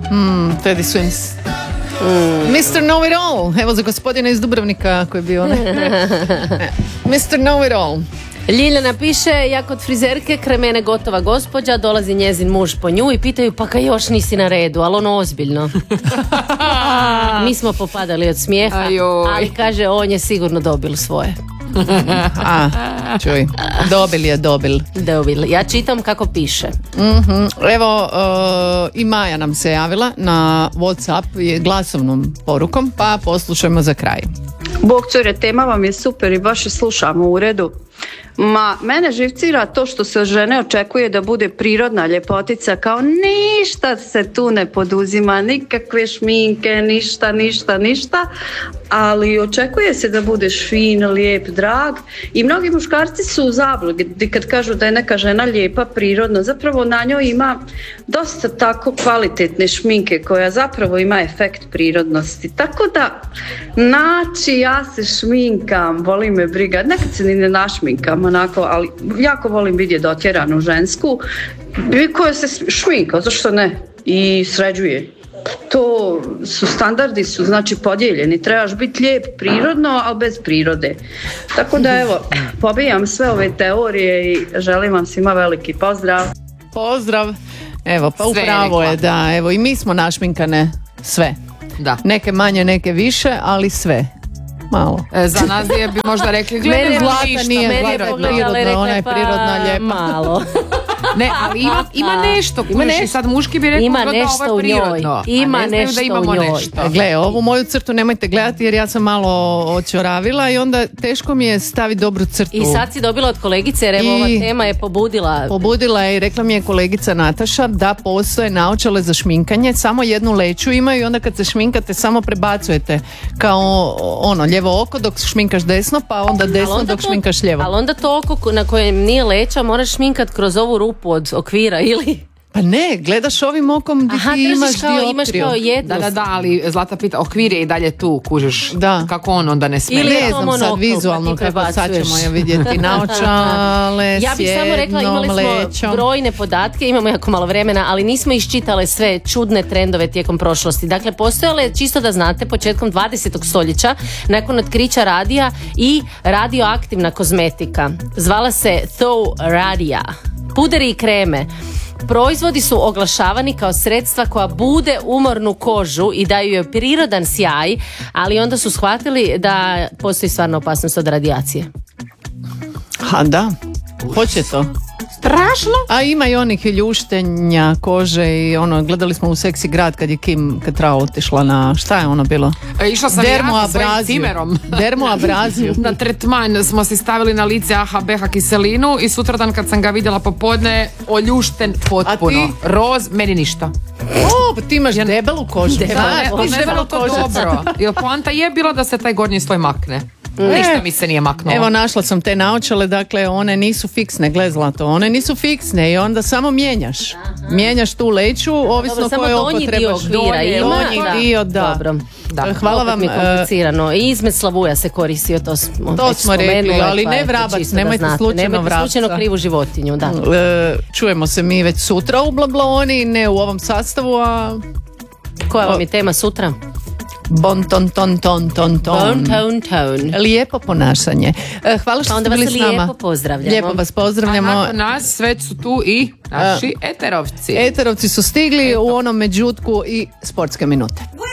Teddy Swims. Mr. Know It All. Evo za gospodina iz Dubrovnika koji je bio. Mr. Know It All. Ljiljana piše, ja kod frizerke kraj mene gotova gospođa, dolazi njezin muž po nju i pitaju pa kaj još nisi na redu, ali ono ozbiljno. Mi smo popadali od smijeha, ali kaže on je sigurno dobil svoje. Čuj, dobil. Ja čitam kako piše. Evo, i Maja nam se javila na WhatsApp glasovnom porukom, pa poslušajmo za kraj. Bog cure, tema vam je super i baš je slušamo u redu. Mene živcira to što se od žene očekuje da bude prirodna ljepotica, kao ništa se tu ne poduzima, nikakve šminke, ništa, ali očekuje se da budeš fin, lijep, drag i mnogi muškarci su u zabludi kad kažu da je neka žena lijepa, prirodno, zapravo na njoj ima dosta tako kvalitetne šminke koja zapravo ima efekt prirodnosti, tako da ja se šminkam, volim me briga, nekad se ni ne našminkam onako, ali jako volim vidjeti dotjeranu žensku koja se šminka, zašto ne, i sređuje. To su standardi, su znači podijeljeni, trebaš biti lijep prirodno, ali bez prirode. Tako da evo, pobijam sve ove teorije i želim vam svima veliki pozdrav. Pozdrav. Evo, pa upravo je da, evo i mi smo našminkane sve. Da. Neke manje, neke više, ali sve. Malo. Za nas je bi možda rekli mene Zlata nije prirodna, ona je prirodna lijepa. Malo. Ne, ali ima nešto. I sad muški bi rekao ima da nešto ovo je prirodno. Ima nešto u njoj. Gle, ovu moju crtu nemojte gledati jer ja sam malo očoravila i onda teško mi je staviti dobru crtu. I sad si dobila od kolegice jer evo ova tema je pobudila je i rekla mi je kolegica Nataša da postoje naočale za šminkanje, samo jednu leću imaju i onda kad se šminkate samo prebacujete kao ono lijevo oko dok šminkaš desno, pa onda desno dok šminkaš lijevo. Ali onda to oko na kojem nije leća moraš šminkat kroz ovu rupu od okvira ili... Pa ne, gledaš ovim okom gdje ti imaš kao jednost. Da, ali Zlata pita, okvir je i dalje tu, kužiš, kako on onda ne smije. Ili ne znam sad vizualno kako sad ćemo je vidjeti naočale, ja bih samo rekla, imali smo brojne podatke, imamo jako malo vremena, ali nismo iščitale sve čudne trendove tijekom prošlosti. Dakle, postojale, čisto da znate, početkom 20. stoljeća, nakon otkrića radija i radioaktivna kozmetika. Zvala se Tho Radia. Puderi i kreme. Proizvodi su oglašavani kao sredstva koja bude umornu kožu i daju joj prirodan sjaj, ali onda su shvatili da postoji stvarno opasnost od radijacije. Da, hoće to. Strašno. A ima i onih ljuštenja kože i ono, gledali smo u Seksi grad kad je Kim Cattrall otišla na, šta je ono bilo? Išla sam ja sa svojim cimerom. Dermoabraziju. Na tretman smo si stavili na lice AHBH kiselinu i sutradan kad sam ga vidjela popodne, oljušten potpuno. Roz, meni ništa. Pa ti imaš debelu kožu. Debelu kožu. Dobro. Jer poanta je bila da se taj gornji sloj makne. Ništa mi se nije maknulo. Evo, našla sam te naočale, dakle one nisu fiksne, gle Zlato, one nisu fiksne i onda samo mijenjaš. Mijenjaš tu leću, ovisno koje oko trebaš. Donji dio, da. Dobro. Da. Hvala vam. Komplicirano. I izmed slavuja se koristio, to smo rekli, ali ne vrabac, nemojte slučajno vrabca. Nemojte slučajno krivu životinju, da. Čujemo se mi već sutra u Blablaoni, ne u ovom sastavu, a... Koja vam je tema sutra? Bon ton. Lijepo ponašanje. Hvala što ste bili s nama. Lijepo vas pozdravljamo. A nakon nas već su tu i naši eterovci. Eterovci su stigli u onom međutku i sportske minute.